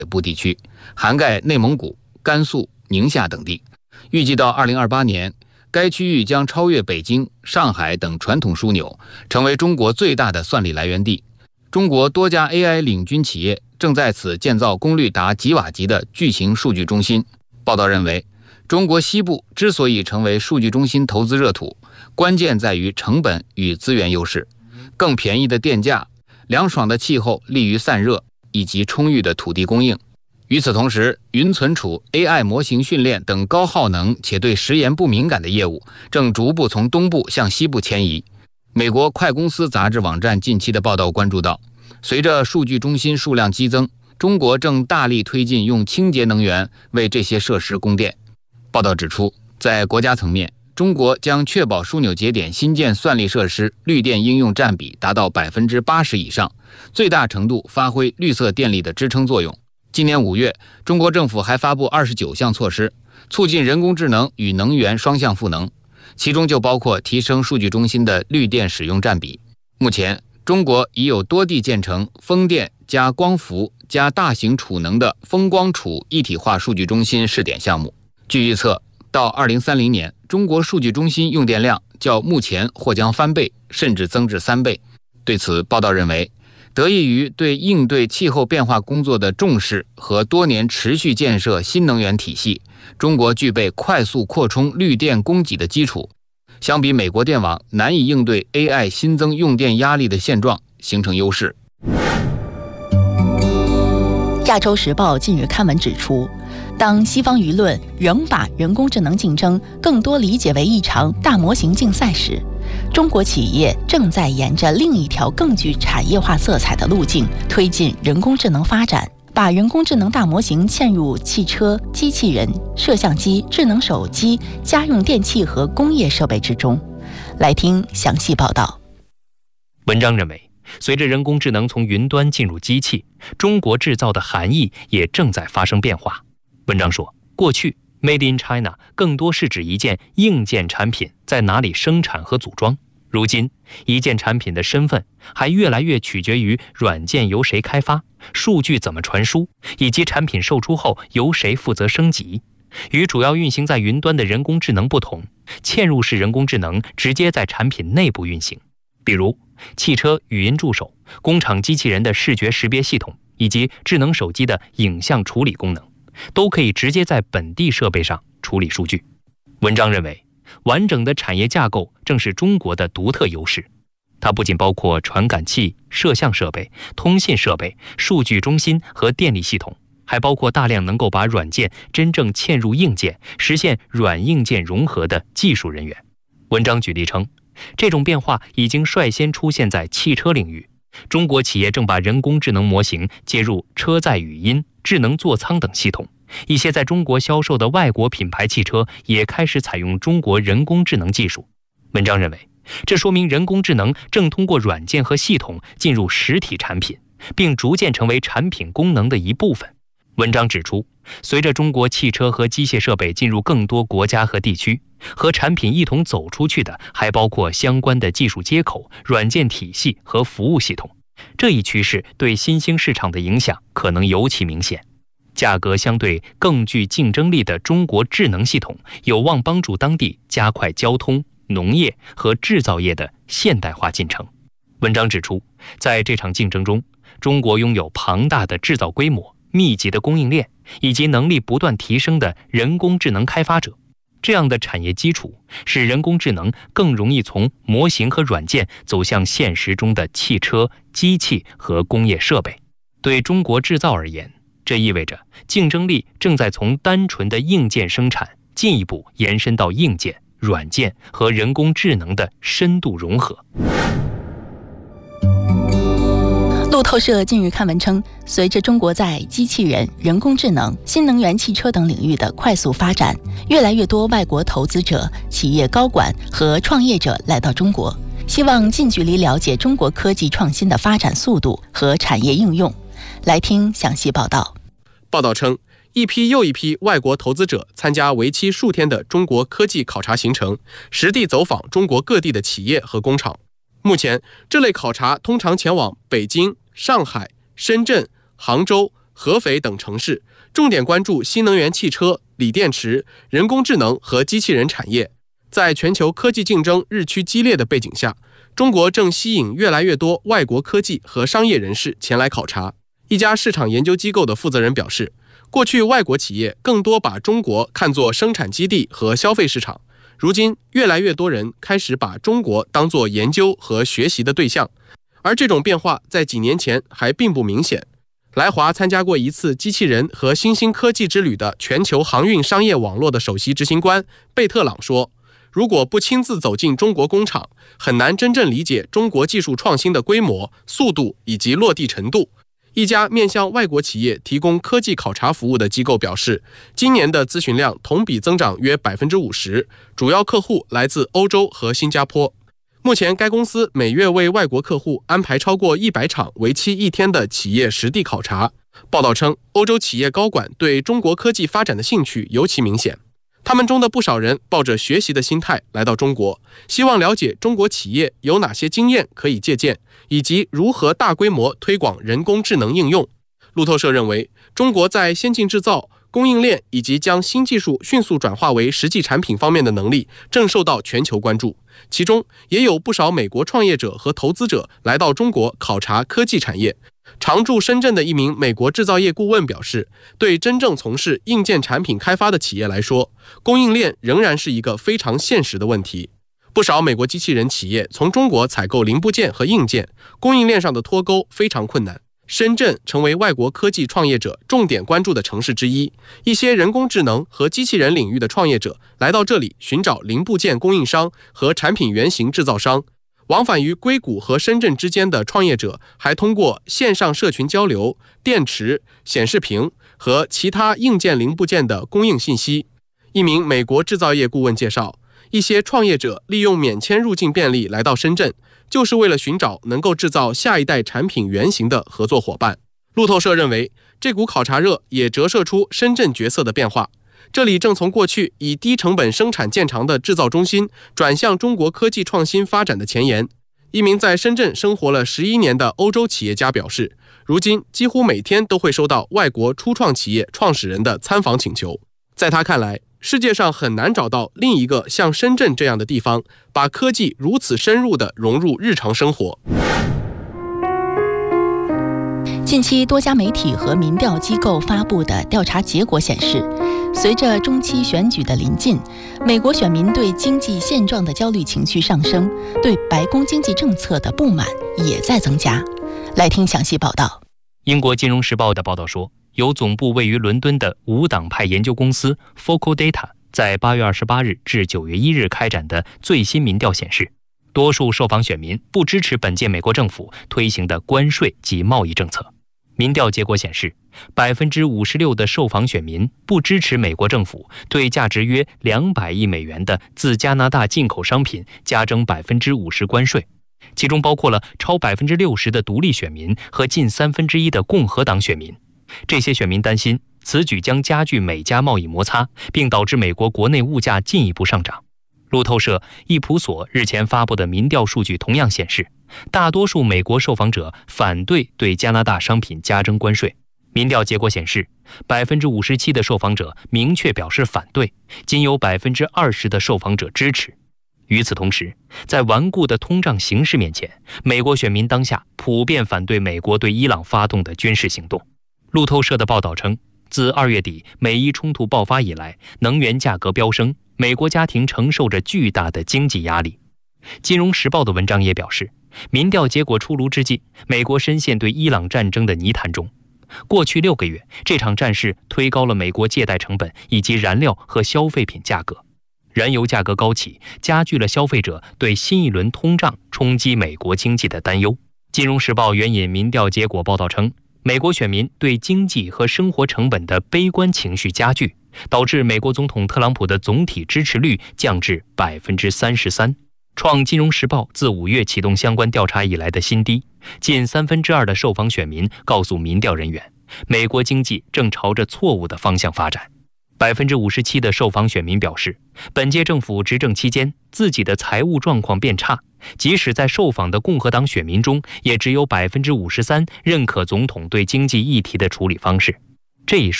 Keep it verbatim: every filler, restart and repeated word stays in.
部地区，涵盖内蒙古、甘肃、宁夏等地。预计到二零二八年，该区域将超越北京、上海等传统枢纽，成为中国最大的算力来源地。中国多家 A I 领军企业正在此建造功率达吉瓦级的巨型数据中心。报道认为，中国西部之所以成为数据中心投资热土，关键在于成本与资源优势，更便宜的电价、凉爽的气候利于散热，以及充裕的土地供应。与此同时，云存储、A I 模型训练等高耗能且对时延不敏感的业务正逐步从东部向西部迁移。美国快公司杂志网站近期的报道关注到，随着数据中心数量激增，中国正大力推进用清洁能源为这些设施供电。报道指出，在国家层面，中国将确保枢纽节点新建算力设施绿电应用占比达到 百分之八十 以上，最大程度发挥绿色电力的支撑作用。今年五月，中国政府还发布二十九项措施，促进人工智能与能源双向赋能，其中就包括提升数据中心的绿电使用占比。目前，中国已有多地建成风电加光伏加大型储能的风光储一体化数据中心试点项目。据预测，到二零三零年，中国数据中心用电量较目前或将翻倍，甚至增至三倍。对此，报道认为，得益于对应对气候变化工作的重视和多年持续建设新能源体系，中国具备快速扩充绿电供给的基础，相比美国电网难以应对 A I 新增用电压力的现状，形成优势。 亚洲时报近日刊文指出，当西方舆论仍把人工智能竞争更多理解为一场大模型竞赛时，中国企业正在沿着另一条更具产业化色彩的路径推进人工智能发展，把人工智能大模型嵌入汽车、机器人、摄像机、智能手机、家用电器和工业设备之中。来听详细报道。 文章认为，随着人工智能从云端进入机器，中国制造的含义也正在发生变化。文章说，过去 Made in China 更多是指一件硬件产品在哪里生产和组装，如今一件产品的身份还越来越取决于软件由谁开发，数据怎么传输，以及产品售出后由谁负责升级。与主要运行在云端的人工智能不同，嵌入式人工智能直接在产品内部运行，比如汽车语音助手、工厂机器人的视觉识别系统以及智能手机的影像处理功能，都可以直接在本地设备上处理数据。文章认为，完整的产业架构正是中国的独特优势。它不仅包括传感器、摄像设备、通信设备、数据中心和电力系统，还包括大量能够把软件真正嵌入硬件，实现软硬件融合的技术人员。文章举例称，这种变化已经率先出现在汽车领域，中国企业正把人工智能模型接入车载语音、智能座舱等系统。一些在中国销售的外国品牌汽车也开始采用中国人工智能技术。文章认为，这说明人工智能正通过软件和系统进入实体产品，并逐渐成为产品功能的一部分。文章指出，随着中国汽车和机械设备进入更多国家和地区，和产品一同走出去的还包括相关的技术接口、软件体系和服务系统。这一趋势对新兴市场的影响可能尤其明显。价格相对更具竞争力的中国智能系统有望帮助当地加快交通、农业和制造业的现代化进程。文章指出，在这场竞争中，中国拥有庞大的制造规模、密集的供应链以及能力不断提升的人工智能开发者。这样的产业基础使人工智能更容易从模型和软件走向现实中的汽车、机器和工业设备。对中国制造而言，这意味着竞争力正在从单纯的硬件生产进一步延伸到硬件、软件和人工智能的深度融合。 路透社近日刊文称，随着中国在机器人、人工智能、新能源汽车等领域的快速发展，越来越多外国投资者、企业高管和创业者来到中国，希望近距离了解中国科技创新的发展速度和产业应用。来听详细报道。 报道称，一批又一批外国投资者参加为期数天的中国科技考察行程，实地走访中国各地的企业和工厂。目前，这类考察通常前往北京、上海、深圳、杭州、 合肥等城市，重点关注新能源汽车、锂电池、人工智能和机器人产业。在全球科技竞争日趋激烈的背景下，中国正吸引越来越多外国科技和商业人士前来考察。一家市场研究机构的负责人表示，过去外国企业更多把中国看作生产基地和消费市场，如今越来越多人开始把中国当作研究和学习的对象，而这种变化在几年前还并不明显。来华参加过一次机器人和新兴科技之旅的全球航运商业网络的首席执行官贝特朗说，如果不亲自走进中国工厂，很难真正理解中国技术创新的规模、速度以及落地程度。一家面向外国企业提供科技考察服务的机构表示，今年的咨询量同比增长约 百分之五十， 主要客户来自欧洲和新加坡。目前该公司每月为外国客户安排超过一百场为期一天的企业实地考察。报道称，欧洲企业高管对中国科技发展的兴趣尤其明显，他们中的不少人抱着学习的心态来到中国，希望了解中国企业有哪些经验可以借鉴，以及如何大规模推广人工智能应用。路透社认为，中国在先进制造、供应链以及将新技术迅速转化为实际产品方面的能力正受到全球关注，其中也有不少美国创业者和投资者来到中国考察科技产业。常驻深圳的一名美国制造业顾问表示，对真正从事硬件产品开发的企业来说，供应链仍然是一个非常现实的问题。不少美国机器人企业从中国采购零部件和硬件，供应链上的脱钩非常困难。深圳成为外国科技创业者重点关注的城市之一，一些人工智能和机器人领域的创业者来到这里寻找零部件供应商和产品原型制造商。往返于硅谷和深圳之间的创业者还通过线上社群交流电池、显示屏和其他硬件零部件的供应信息。一名美国制造业顾问介绍，一些创业者利用免签入境便利来到深圳，就是为了寻找能够制造下一代产品原型的合作伙伴。路透社认为，这股考察热也折射出深圳角色的变化。这里正从过去以低成本生产见长的制造中心，转向中国科技创新发展的前沿。一名在深圳生活了十一年的欧洲企业家表示，如今几乎每天都会收到外国初创企业创始人的参访请求。在他看来，世界上很难找到另一个像深圳这样的地方，把科技如此深入地融入日常生活。 近期多家媒体和民调机构发布的调查结果显示，随着中期选举的临近，美国选民对经济现状的焦虑情绪上升，对白宫经济政策的不满也在增加。来听详细报道。 英国金融时报的报道说，由总部位于伦敦的无党派研究公司 Focal Data 在八月二十八日至九月一日开展的最新民调显示，多数受访选民不支持本届美国政府推行的关税及贸易政策。民调结果显示， 百分之五十六 的受访选民不支持美国政府对价值约两百亿美元的自加拿大进口商品加征 百分之五十 关税，其中包括了超 百分之六十 的独立选民和近三分之一的共和党选民。这些选民担心此举将加剧美加贸易摩擦，并导致美国国内物价进一步上涨。路透社易普所日前发布的民调数据同样显示，大多数美国受访者反对对加拿大商品加征关税。民调结果显示， 百分之五十七 的受访者明确表示反对，仅有 百分之二十 的受访者支持。与此同时，在顽固的通胀形势面前，美国选民当下普遍反对美国对伊朗发动的军事行动。路透社的报道称，自二月底美伊冲突爆发以来，能源价格飙升，美国家庭承受着巨大的经济压力。金融时报的文章也表示，民调结果出炉之际，美国深陷对伊朗战争的泥潭中。过去六个月，这场战事推高了美国借贷成本以及燃料和消费品价格。燃油价格高企，加剧了消费者对新一轮通胀冲击美国经济的担忧。金融时报援引民调结果报道称，美国选民对经济和生活成本的悲观情绪加剧，导致美国总统特朗普的总体支持率降至 百分之三十三， 创金融时报自五月启动相关调查以来的新低。近三分之二的受访选民告诉民调人员，美国经济正朝着错误的方向发展。 百分之五十七 的受访选民表示，本届政府执政期间自己的财务状况变差， 即使在受访的共和党选民中，也只有百分之五十三认可总统对经济议题的处理方式。这一数